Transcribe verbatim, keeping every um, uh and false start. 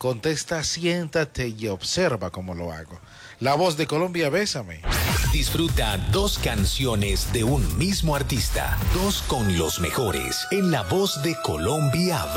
Contesta, siéntate y observa cómo lo hago. La Voz de Colombia, bésame. Disfruta dos canciones de un mismo artista, dos con los mejores, en La Voz de Colombia.